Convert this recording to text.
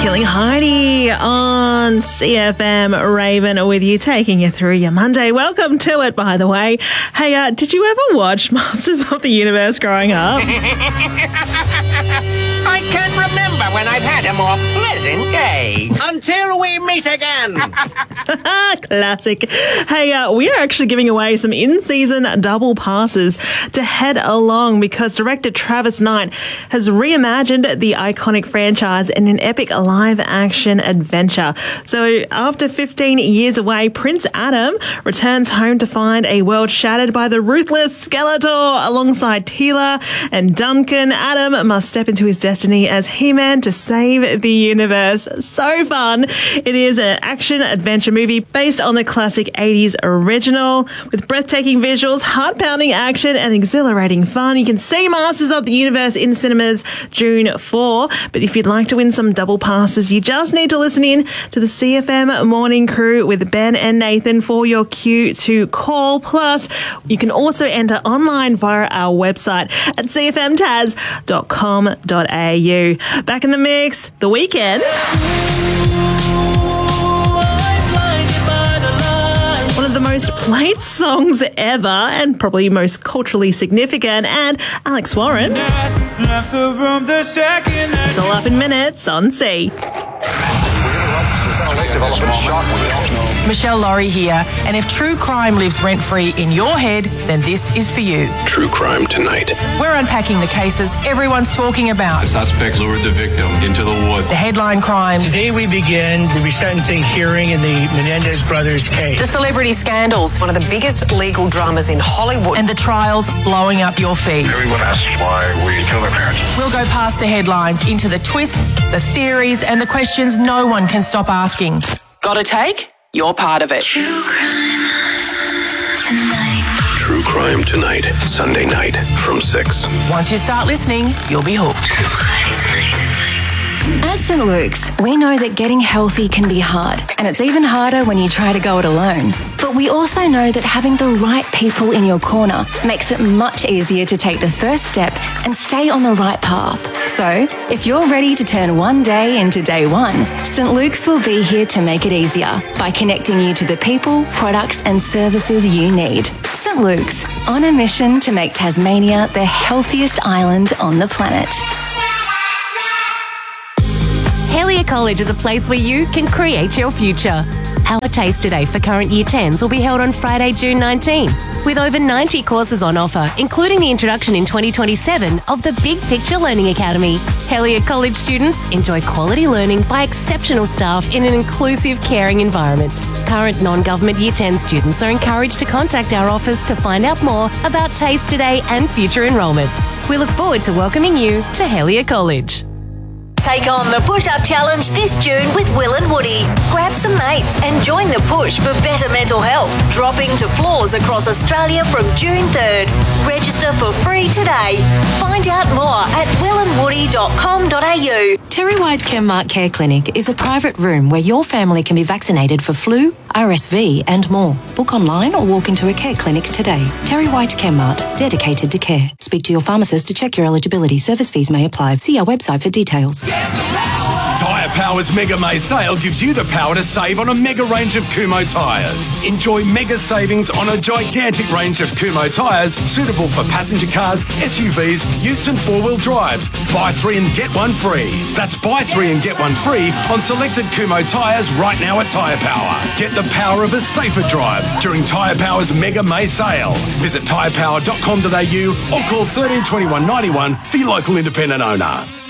Killing Heidi on CFM Raven with you, taking you through your Monday. Welcome to it, by the way. Hey, did you ever watch Masters of the Universe growing up? I can't remember when I've had a more pleasant day. Until we meet again. Classic. Hey, we are actually giving away some in-season double passes to head along because director Travis Knight has reimagined the iconic franchise in an epic live-action adventure. So after 15 years away, Prince Adam returns home to find a world shattered by the ruthless Skeletor. Alongside Teela and Duncan, Adam must step into his destiny as He-Man to save the universe. So fun. It is an action-adventure movie based on the classic 80s original with breathtaking visuals, heart-pounding action and exhilarating fun. You can see Masters of the Universe in cinemas June 4. But if you'd like to win some double passes, you just need to listen in to the CFM Morning Crew with Ben and Nathan for your cue to call. Plus, you can also enter online via our website at cfmtaz.com.au. Back in the mix, The Weeknd. One of the most played songs ever and probably most culturally significant, and Alex Warren. It's all up in minutes on C. Michelle Laurie here, and if true crime lives rent-free in your head, then this is for you. True Crime Tonight. We're unpacking the cases everyone's talking about. The suspects lured the victim into the woods. The headline crimes. Today we begin the resentencing hearing in the Menendez brothers case. The celebrity scandals. One of the biggest legal dramas in Hollywood. And the trials blowing up your feed. Everyone asks why we kill their parents. We'll go past the headlines into the twists, the theories, and the questions no one can stop asking. Got a take? You're part of it. True Crime Tonight. True Crime Tonight, Sunday night from 6. Once you start listening, you'll be hooked. True Crime Tonight. At St. Luke's, we know that getting healthy can be hard, and it's even harder when you try to go it alone. But we also know that having the right people in your corner makes it much easier to take the first step and stay on the right path. So, if you're ready to turn one day into day one, St. Luke's will be here to make it easier by connecting you to the people, products and services you need. St. Luke's, on a mission to make Tasmania the healthiest island on the planet. Helier College is a place where you can create your future. Our Taste Today for current Year 10s will be held on Friday, June 19, with over 90 courses on offer, including the introduction in 2027 of the Big Picture Learning Academy. Helier College students enjoy quality learning by exceptional staff in an inclusive, caring environment. Current non-government Year 10 students are encouraged to contact our office to find out more about Taste Today and future enrolment. We look forward to welcoming you to Helier College. Take on the Push-Up Challenge this June with Will and Woody. Grab some mates and join the push for better mental health, dropping to floors across Australia from June 3rd. Register for free today. Find out more at willandwoody.com.au. Terry White Chemmart Care Clinic is a private room where your family can be vaccinated for flu, RSV and more. Book online or walk into a care clinic today. Terry White Chemmart, dedicated to care. Speak to your pharmacist to check your eligibility. Service fees may apply. See our website for details. Tyre Power's Mega May sale gives you the power to save on a mega range of Kumho tyres. Enjoy mega savings on a gigantic range of Kumho tyres suitable for passenger cars, SUVs, utes and four-wheel drives. Buy 3 and get 1 free. That's buy 3 and get 1 free on selected Kumho tyres right now at Tyre Power. Get the power of a safer drive during Tyre Power's Mega May sale. Visit tyrepower.com.au or call 13 21 91 for your local independent owner.